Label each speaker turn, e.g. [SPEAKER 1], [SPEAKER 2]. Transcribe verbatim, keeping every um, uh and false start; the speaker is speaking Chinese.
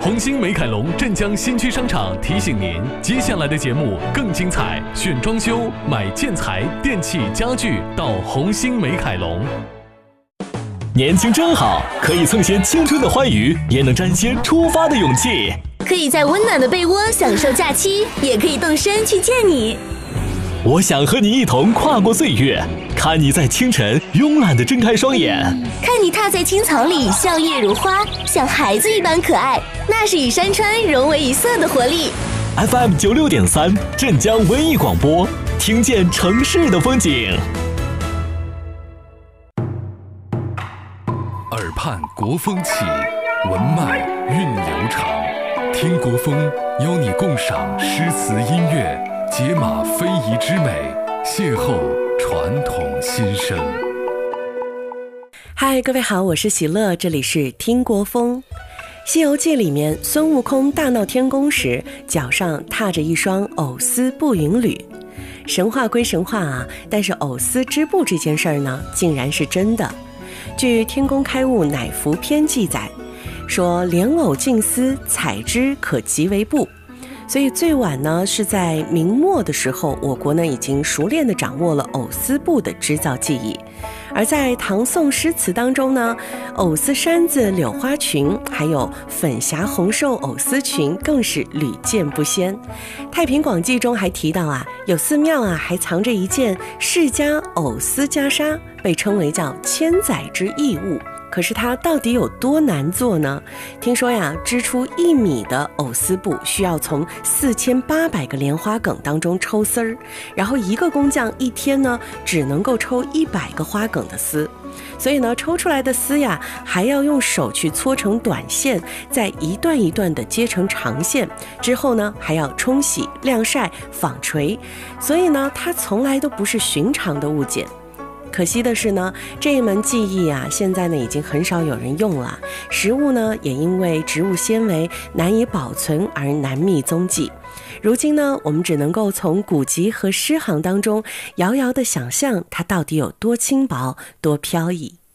[SPEAKER 1] 红星美凯龙镇江新区商场提醒您，接下来的节目更精彩，选装修、买建材、电器、家具到红星美凯龙。
[SPEAKER 2] 年轻真好，可以蹭些青春的欢愉，也能沾些出发的勇气。
[SPEAKER 3] 可以在温暖的被窝享受假期，也可以动身去见你。
[SPEAKER 2] 我想和你一同跨过岁月，看你在清晨慵懒地睁开双眼，
[SPEAKER 3] 看你踏在青草里笑靥如花，像孩子一般可爱，那是与山川融为一色的活力。
[SPEAKER 2] F M 九六点三镇江文艺广播，听见城市的风景。
[SPEAKER 4] 耳畔国风起，文脉韵流长。听国风，邀你共赏诗词音乐，解码非遗之美，邂逅传统新生。
[SPEAKER 5] 嗨，各位好，我是喜乐，这里是听国风。西游记里面，孙悟空大闹天宫时，脚上踏着一双藕丝步云履。神话归神话啊，但是藕丝织布这件事儿呢，竟然是真的。据《天工开物乃服篇》记载，说莲藕净丝，采之可集为布。所以最晚呢是在明末的时候，我国呢已经熟练地掌握了藕丝布的织造技艺。而在唐宋诗词当中呢，藕丝衫子、柳花裙，还有粉霞红绶藕丝裙更是屡见不鲜。太平广记中还提到啊，有寺庙啊还藏着一件释迦藕丝袈裟，被称为叫千载之异物。可是它到底有多难做呢？听说呀，织出一米的藕丝布需要从四千八百个莲花梗当中抽丝儿，然后一个工匠一天呢只能够抽一百个花梗的丝，所以呢抽出来的丝呀还要用手去搓成短线，再一段一段的接成长线，之后呢还要冲洗、晾晒、纺锤，所以呢它从来都不是寻常的物件。可惜的是呢，这一门技艺啊，现在呢已经很少有人用了，食物呢也因为植物纤维难以保存而难觅踪迹。如今呢，我们只能够从古籍和诗行当中遥遥地想象它到底有多轻薄、多飘逸。